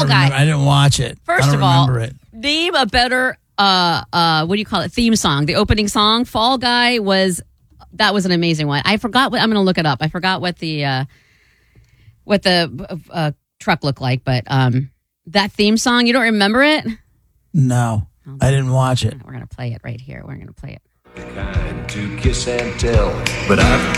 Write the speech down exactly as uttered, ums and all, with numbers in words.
don't Guy. remember- I didn't watch it. First I don't of all, remember it. name a better uh uh what do you call it? Theme song. The opening song, Fall Guy, was that was an amazing one. I forgot what I'm going to look it up. I forgot what the uh, what the uh, truck looked like, but um, that theme song, you don't remember it? No, I didn't watch it. We're going to play it right here. We're going to play it. Kind to kiss and tell, but I've